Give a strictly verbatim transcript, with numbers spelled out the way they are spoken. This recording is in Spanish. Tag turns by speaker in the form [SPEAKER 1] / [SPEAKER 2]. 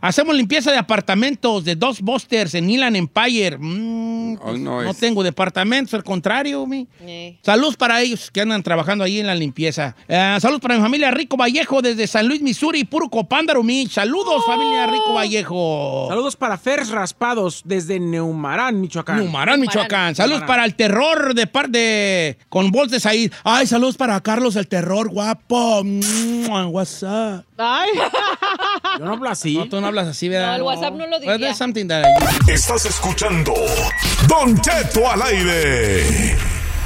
[SPEAKER 1] Hacemos limpieza de apartamentos de dos Busters en Inland Empire. Mm, pues, oh, no, no es... tengo departamentos, al contrario. Mi. Eh. Saludos para ellos que andan trabajando ahí en la limpieza. Uh, saludos para mi familia Rico Vallejo desde San Luis, Missouri, puro Copándaro, mi. Saludos, oh. familia Rico Vallejo.
[SPEAKER 2] Saludos para Fers Raspados desde Neumarán, Michoacán.
[SPEAKER 1] Neumarán, Michoacán. Saludos Neumarán. Para el terror de parte con Bols de Said. Ay, saludos para Carlos el terror, guapo. What's up?
[SPEAKER 3] Ay.
[SPEAKER 2] Yo no hablo así.
[SPEAKER 1] No, tú no hablas así, ¿verdad?
[SPEAKER 3] No, el WhatsApp no lo diría.
[SPEAKER 1] Well,
[SPEAKER 4] Estás escuchando Don Cheto al aire.